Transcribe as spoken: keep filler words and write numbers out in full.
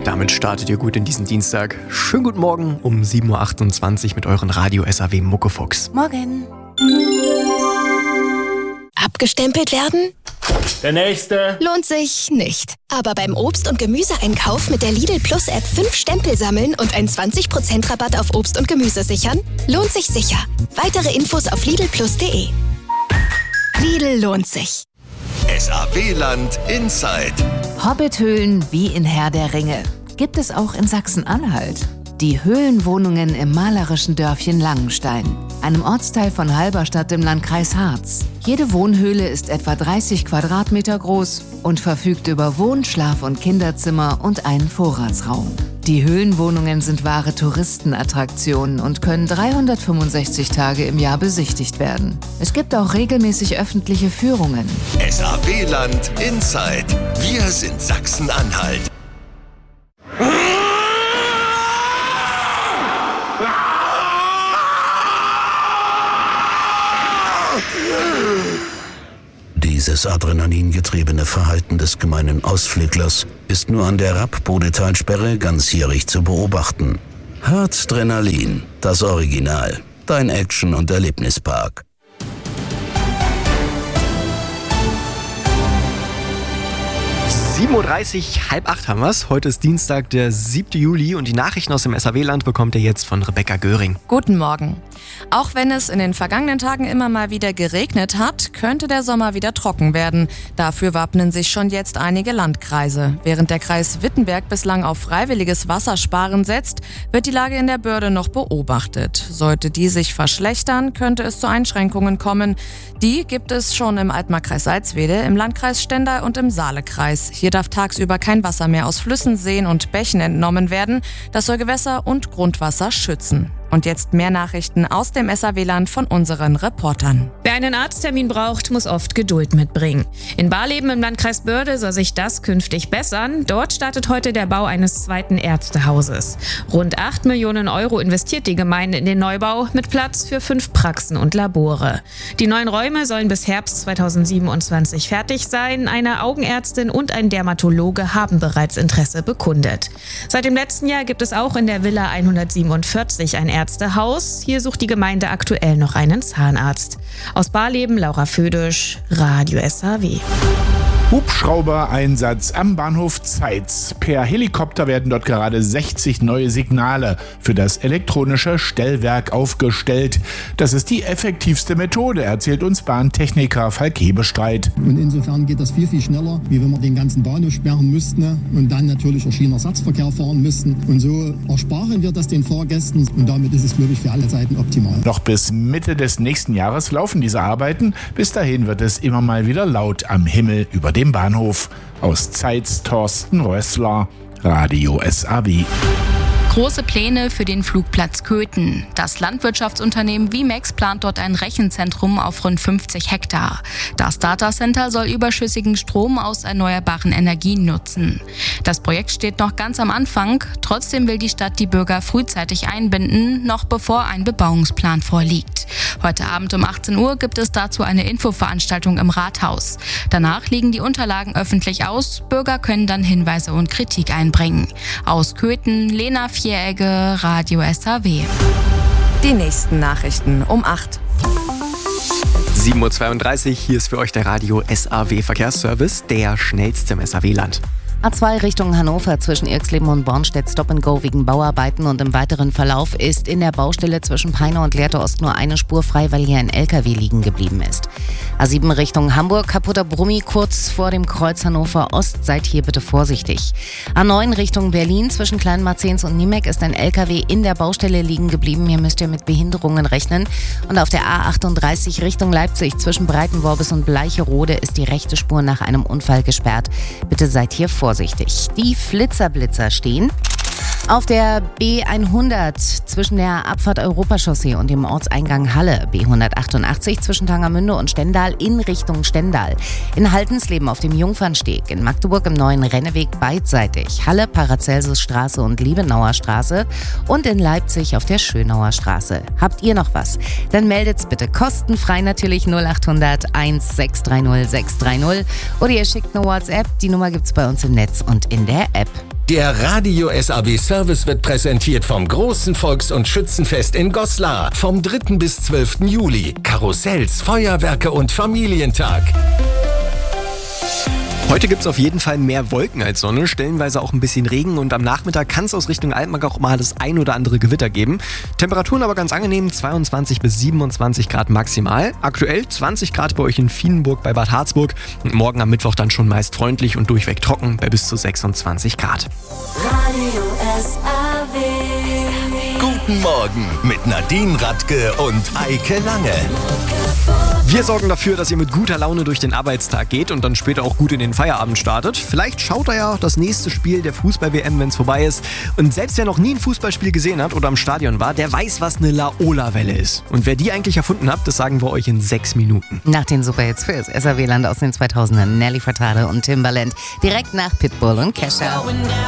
Damit startet ihr gut in diesen Dienstag. Schönen guten Morgen um sieben Uhr achtundzwanzig mit euren Radio S A W Muckefuchs. Morgen. Abgestempelt werden? Der nächste. Lohnt sich nicht. Aber beim Obst- und Gemüseeinkauf mit der Lidl Plus App fünf Stempel sammeln und einen zwanzig Prozent Rabatt auf Obst und Gemüse sichern? Lohnt sich sicher. Weitere Infos auf lidl plus punkt de. Lidl lohnt sich. S A W-Land Inside. Hobbithöhlen wie in Herr der Ringe. Gibt es auch in Sachsen-Anhalt. Die Höhlenwohnungen im malerischen Dörfchen Langenstein, einem Ortsteil von Halberstadt im Landkreis Harz. Jede Wohnhöhle ist etwa dreißig Quadratmeter groß und verfügt über Wohn-, Schlaf- und Kinderzimmer und einen Vorratsraum. Die Höhlenwohnungen sind wahre Touristenattraktionen und können dreihundertfünfundsechzig Tage im Jahr besichtigt werden. Es gibt auch regelmäßig öffentliche Führungen. S A W-Land Inside. Wir sind Sachsen-Anhalt. Dieses adrenalingetriebene Verhalten des gemeinen Ausflüglers ist nur an der Rapp-Bodetalsperre ganzjährig zu beobachten. Harzdrenalin, das Original, dein Action- und Erlebnispark. sieben Uhr dreißig, halb acht haben wir's. Heute ist Dienstag, der siebten Juli und die Nachrichten aus dem S A W-Land bekommt ihr jetzt von Rebecca Göring. Guten Morgen. Auch wenn es in den vergangenen Tagen immer mal wieder geregnet hat, könnte der Sommer wieder trocken werden. Dafür wappnen sich schon jetzt einige Landkreise. Während der Kreis Wittenberg bislang auf freiwilliges Wassersparen setzt, wird die Lage in der Börde noch beobachtet. Sollte die sich verschlechtern, könnte es zu Einschränkungen kommen. Die gibt es schon im Altmarkkreis Salzwedel, im Landkreis Stendal und im Saalekreis. Hier darf tagsüber kein Wasser mehr aus Flüssen, Seen und Bächen entnommen werden. Das soll Gewässer und Grundwasser schützen. Und jetzt mehr Nachrichten aus dem S A W-Land von unseren Reportern. Wer einen Arzttermin braucht, muss oft Geduld mitbringen. In Barleben im Landkreis Börde soll sich das künftig bessern. Dort startet heute der Bau eines zweiten Ärztehauses. Rund acht Millionen Euro investiert die Gemeinde in den Neubau mit Platz für fünf Praxen und Labore. Die neuen Räume sollen bis Herbst zweitausendsiebenundzwanzig fertig sein. Eine Augenärztin und ein Dermatologe haben bereits Interesse bekundet. Seit dem letzten Jahr gibt es auch in der Villa hundertsiebenundvierzig ein Ärztehaus. Hier sucht die Gemeinde aktuell noch einen Zahnarzt. Aus Barleben, Laura Födisch, Radio S A W. Hubschrauber-Einsatz am Bahnhof Zeitz. Per Helikopter werden dort gerade sechzig neue Signale für das elektronische Stellwerk aufgestellt. Das ist die effektivste Methode, erzählt uns Bahntechniker Falk Hebestreit. Und insofern geht das viel, viel schneller, wie wenn wir den ganzen Bahnhof sperren müssten und dann natürlich auch Schienenersatzverkehr fahren müssten. Und so ersparen wir das den Fahrgästen und damit ist es, glaube ich, für alle Seiten optimal. Noch bis Mitte des nächsten Jahres laufen diese Arbeiten. Bis dahin wird es immer mal wieder laut am Himmel über dem Bahnhof. Aus Zeitz Thorsten Rössler, Radio S A W. Große Pläne für den Flugplatz Köthen. Das Landwirtschaftsunternehmen Vimex plant dort ein Rechenzentrum auf rund fünfzig Hektar. Das Datacenter soll überschüssigen Strom aus erneuerbaren Energien nutzen. Das Projekt steht noch ganz am Anfang. Trotzdem will die Stadt die Bürger frühzeitig einbinden, noch bevor ein Bebauungsplan vorliegt. Heute Abend um achtzehn Uhr gibt es dazu eine Infoveranstaltung im Rathaus. Danach liegen die Unterlagen öffentlich aus. Bürger können dann Hinweise und Kritik einbringen. Aus Köthen, Lena Vieregge, Radio S A W. Die nächsten Nachrichten um acht. sieben Uhr zweiunddreißig, hier ist für euch der Radio S A W Verkehrsservice, der schnellste im S A W-Land. A zwei Richtung Hannover zwischen Irxleben und Bornstedt Stop and Go wegen Bauarbeiten und im weiteren Verlauf ist in der Baustelle zwischen Peine und Lehrte Ost nur eine Spur frei, weil hier ein L K W liegen geblieben ist. A sieben Richtung Hamburg, kaputter Brummi kurz vor dem Kreuz Hannover Ost, seid hier bitte vorsichtig. A neun Richtung Berlin zwischen Kleinmarzens und Niemek ist ein L K W in der Baustelle liegen geblieben, hier müsst ihr mit Behinderungen rechnen. Und auf der A achtunddreißig Richtung Leipzig zwischen Breitenworbis und Bleicherode ist die rechte Spur nach einem Unfall gesperrt. Bitte seid hier vorsichtig. Die Flitzerblitzer stehen auf der B hundert zwischen der Abfahrt Europachaussee und dem Ortseingang Halle, B hundertachtundachtzig zwischen Tangermünde und Stendal in Richtung Stendal, in Haltensleben auf dem Jungfernsteg, in Magdeburg im neuen Renneweg beidseitig, Halle, Paracelsusstraße und Liebenauer Straße und in Leipzig auf der Schönauer Straße. Habt ihr noch was? Dann meldet's bitte kostenfrei natürlich null achthundert eins sechs drei null sechs drei null oder ihr schickt eine WhatsApp, die Nummer gibt's bei uns im Netz und in der App. Der Radio S A B Service wird präsentiert vom großen Volks- und Schützenfest in Goslar vom dritten bis zwölften Juli. Karussells, Feuerwerke und Familientag. Heute gibt es auf jeden Fall mehr Wolken als Sonne, stellenweise auch ein bisschen Regen und am Nachmittag kann es aus Richtung Altmark auch mal das ein oder andere Gewitter geben. Temperaturen aber ganz angenehm, zweiundzwanzig bis siebenundzwanzig Grad maximal. Aktuell zwanzig Grad bei euch in Vienenburg bei Bad Harzburg und morgen am Mittwoch dann schon meist freundlich und durchweg trocken bei bis zu sechsundzwanzig Grad. Radio S A W. Guten Morgen mit Nadine Radke und Eike Lange. Wir sorgen dafür, dass ihr mit guter Laune durch den Arbeitstag geht und dann später auch gut in den Feierabend startet. Vielleicht schaut ihr ja das nächste Spiel der Fußball-W M, wenn es vorbei ist. Und selbst wer noch nie ein Fußballspiel gesehen hat oder im Stadion war, der weiß, was eine Laola-Welle ist. Und wer die eigentlich erfunden hat, das sagen wir euch in sechs Minuten. Nach den Superhits fürs S A W-Land aus den zweitausendern, Nelly Furtado und Timbaland. Direkt nach Pitbull und Kesha.